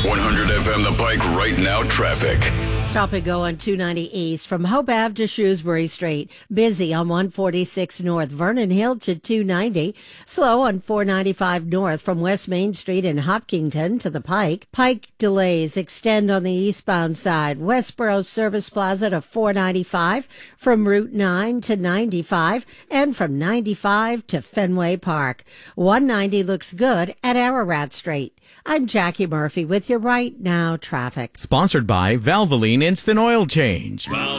100 FM The Pike right now traffic. Stop and go on 290 East from Hope Ave to Shrewsbury Street. Busy on 146 North, Vernon Hill to 290. Slow on 495 North from West Main Street in Hopkinton to the Pike. Pike delays extend on the eastbound side. Westboro Service Plaza to 495 from Route 9 to 95 and from 95 to Fenway Park. 190 looks good at Ararat Street. I'm Jackie Murphy with your right now traffic. Sponsored by Valvoline Instant Oil Change. Valvoline.